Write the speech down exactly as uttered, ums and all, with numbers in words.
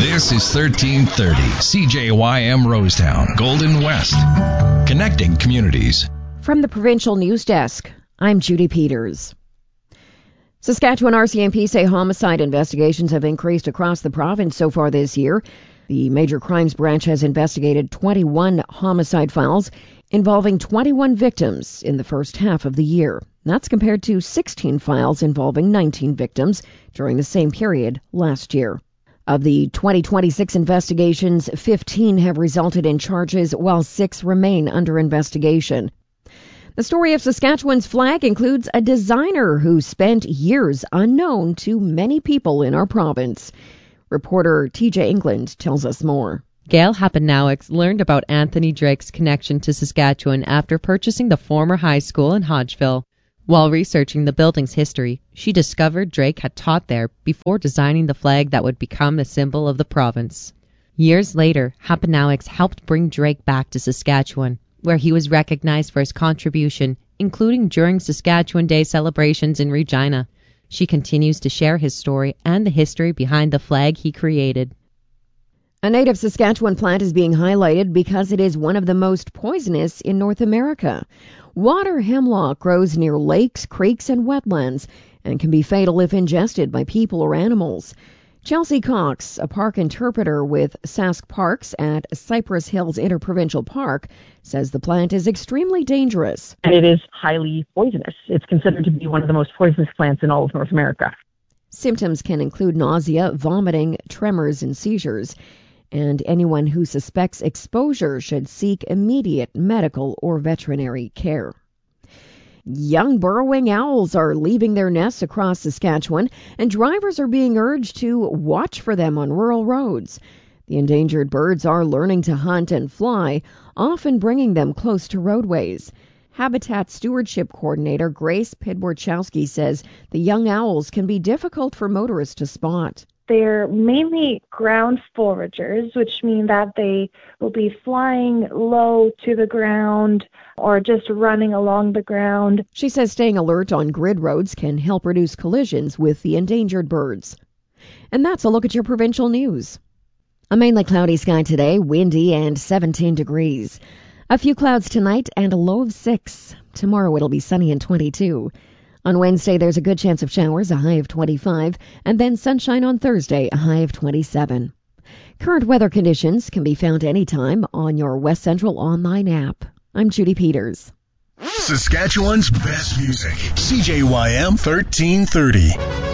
This is thirteen thirty C J Y M Rosetown, Golden West, connecting communities. From the Provincial News Desk, I'm Judy Peters. Saskatchewan R C M P say homicide investigations have increased across the province so far this year. The Major Crimes Branch has investigated twenty-one homicide files involving twenty-one victims in the first half of the year. That's compared to sixteen files involving nineteen victims during the same period last year. Of the twenty twenty-six investigations, fifteen have resulted in charges, while six remain under investigation. The story of Saskatchewan's flag includes a designer who spent years unknown to many people in our province. Reporter T J England tells us more. Gail Hapenauix learned about Anthony Drake's connection to Saskatchewan after purchasing the former high school in Hodgeville. While researching the building's history, she discovered Drake had taught there before designing the flag that would become the symbol of the province. Years later, Hapenauix helped bring Drake back to Saskatchewan, where he was recognized for his contribution, including during Saskatchewan Day celebrations in Regina. She continues to share his story and the history behind the flag he created. A native Saskatchewan plant is being highlighted because it is one of the most poisonous in North America. Water hemlock grows near lakes, creeks, and wetlands and can be fatal if ingested by people or animals. Chelsea Cox, a park interpreter with Sask Parks at Cypress Hills Interprovincial Park, says the plant is extremely dangerous. And it is highly poisonous. It's considered to be one of the most poisonous plants in all of North America. Symptoms can include nausea, vomiting, tremors, and seizures. And anyone who suspects exposure should seek immediate medical or veterinary care. Young burrowing owls are leaving their nests across Saskatchewan, and drivers are being urged to watch for them on rural roads. The endangered birds are learning to hunt and fly, often bringing them close to roadways. Habitat Stewardship Coordinator Grace Pidborchowski says the young owls can be difficult for motorists to spot. They're mainly ground foragers, which mean that they will be flying low to the ground or just running along the ground. She says staying alert on grid roads can help reduce collisions with the endangered birds. And that's a look at your provincial news. A mainly cloudy sky today, windy and seventeen degrees. A few clouds tonight and a low of six. Tomorrow it'll be sunny and twenty-two. On Wednesday, there's a good chance of showers, a high of twenty-five, and then sunshine on Thursday, a high of twenty-seven. Current weather conditions can be found anytime on your West Central online app. I'm Judy Peters. Saskatchewan's best music, C J Y M thirteen thirty.